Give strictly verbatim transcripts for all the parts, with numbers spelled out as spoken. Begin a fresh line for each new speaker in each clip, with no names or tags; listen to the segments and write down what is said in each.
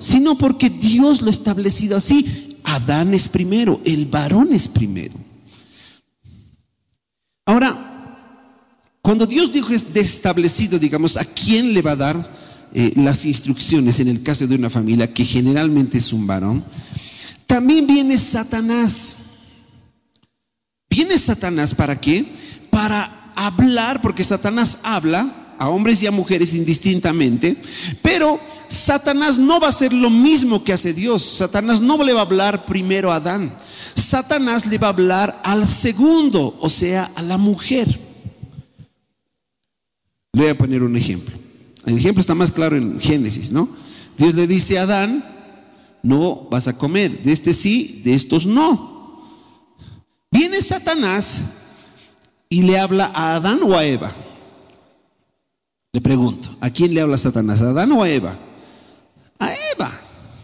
sino porque Dios lo ha establecido así. Adán es primero, el varón es primero. Ahora, cuando Dios dijo es de establecido, digamos, ¿a quién le va a dar eh, las instrucciones en el caso de una familia que generalmente es un varón? También viene Satanás. Viene Satanás, ¿para qué? Para hablar, porque Satanás habla a hombres y a mujeres indistintamente, pero Satanás no va a hacer lo mismo que hace Dios. Satanás no le va a hablar primero a Adán. Satanás le va a hablar al segundo, o sea, a la mujer. Le voy a poner un ejemplo. El ejemplo está más claro en Génesis, ¿no? Dios le dice a Adán: no vas a comer, de este sí, de estos no. Viene Satanás y le habla a Adán o a Eva. Le pregunto, ¿a quién le habla Satanás? ¿A Adán o a Eva? A Eva.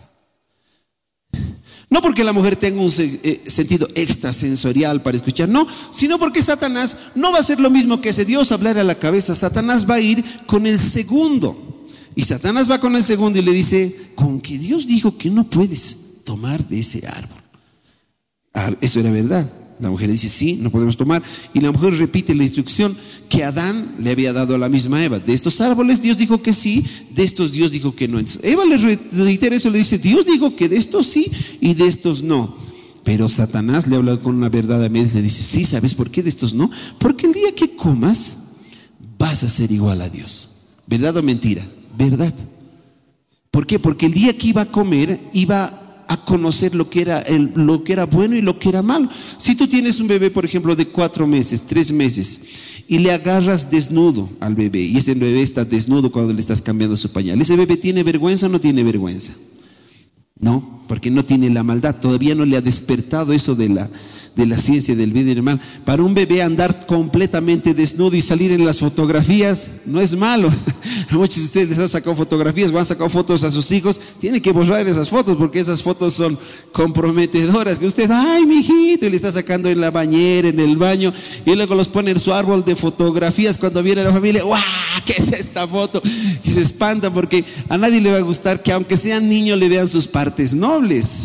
No porque la mujer tenga un eh, sentido extrasensorial para escuchar, no, sino porque Satanás no va a hacer lo mismo que hace Dios, hablar a la cabeza. Satanás va a ir con el segundo. Y Satanás va con el segundo y le dice: con que Dios dijo que no puedes tomar de ese árbol. Ah, eso era verdad. La mujer dice: sí, no podemos tomar. Y la mujer repite la instrucción que Adán le había dado a la misma Eva. De estos árboles Dios dijo que sí, de estos Dios dijo que no. Entonces Eva le reitera eso, le dice: Dios dijo que de estos sí y de estos no. Pero Satanás le habla con una verdad a medias, le dice: sí, ¿sabes por qué de estos no? Porque el día que comas vas a ser igual a Dios. ¿Verdad o mentira? Verdad. ¿Por qué? Porque el día que iba a comer iba a conocer lo que era el, lo que era bueno y lo que era malo. Si tú tienes un bebé, por ejemplo, de cuatro meses, tres meses, y le agarras desnudo al bebé, y ese bebé está desnudo cuando le estás cambiando su pañal, ¿ese bebé tiene vergüenza o no tiene vergüenza? No, porque no tiene la maldad, todavía no le ha despertado eso de la, de la ciencia del bien y del mal. Para un bebé andar completamente desnudo y salir en las fotografías no es malo. A muchos de ustedes les han sacado fotografías o han sacado fotos a sus hijos, tienen que borrar esas fotos porque esas fotos son comprometedoras. Que usted, ay, mijito, y le está sacando en la bañera, en el baño, y luego los pone en su árbol de fotografías. Cuando viene la familia, ¡guau! ¿Qué es esta foto? Y se espantan porque a nadie le va a gustar que aunque sean niños le vean sus partes nobles.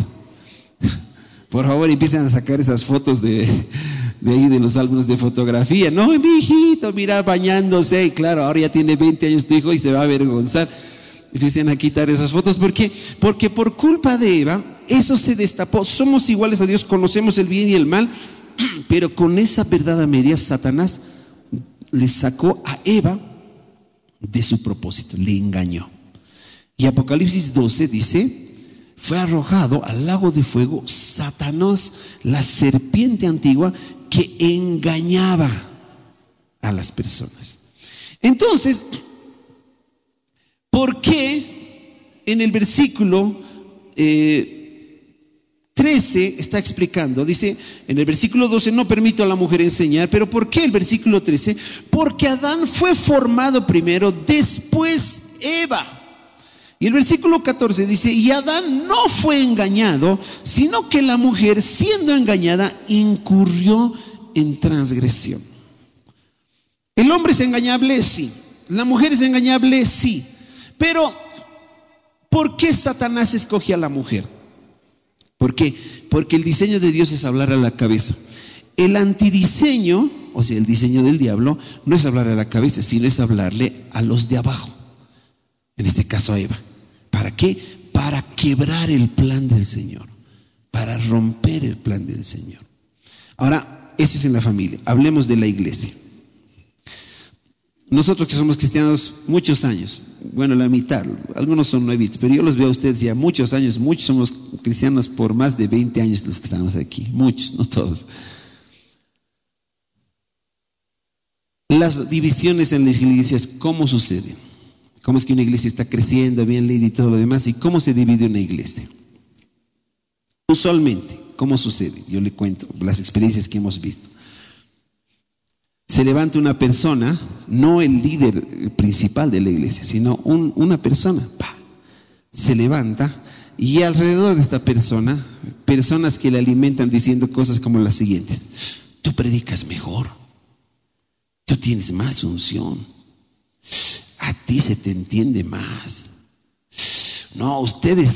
Por favor, empiecen a sacar esas fotos de, de ahí de los álbumes de fotografía. No, mi hijito, mira, bañándose. Y claro, ahora ya tiene veinte años tu hijo y se va a avergonzar. Empiecen a quitar esas fotos. ¿Por qué? Porque por culpa de Eva, eso se destapó. Somos iguales a Dios, conocemos el bien y el mal. Pero con esa verdad a medias, Satanás le sacó a Eva de su propósito, le engañó. Y Apocalipsis doce dice: fue arrojado al lago de fuego Satanás, la serpiente antigua que engañaba a las personas. Entonces, ¿por qué en el versículo eh, trece está explicando? Dice en el versículo doce: no permito a la mujer enseñar. ¿Pero por qué el versículo trece? Porque Adán fue formado primero, después Eva. Y el versículo catorce dice: y Adán no fue engañado, sino que la mujer, siendo engañada, incurrió en transgresión. ¿El hombre es engañable? Sí. ¿La mujer es engañable? Sí. Pero ¿por qué Satanás escoge a la mujer? ¿Por qué? Porque el diseño de Dios es hablar a la cabeza. El antidiseño, o sea, el diseño del diablo, no es hablar a la cabeza, sino es hablarle a los de abajo. En este caso a Eva. ¿Para qué? Para quebrar el plan del Señor, para romper el plan del Señor. Ahora, eso es en la familia. Hablemos de la iglesia. Nosotros que somos cristianos muchos años, bueno, la mitad, algunos son nuevitos, pero yo los veo a ustedes ya muchos años. Muchos somos cristianos por más de veinte años los que estamos aquí, muchos, no todos. Las divisiones en las iglesias, ¿cómo suceden? ¿Cómo es que una iglesia está creciendo, bien leída y todo lo demás? ¿Y cómo se divide una iglesia? Usualmente, ¿cómo sucede? Yo le cuento las experiencias que hemos visto. Se levanta una persona, no el líder principal de la iglesia, sino un, una persona. ¡Pah! Se levanta y alrededor de esta persona, personas que le alimentan diciendo cosas como las siguientes: tú predicas mejor, tú tienes más unción, a ti se te entiende más. No, ustedes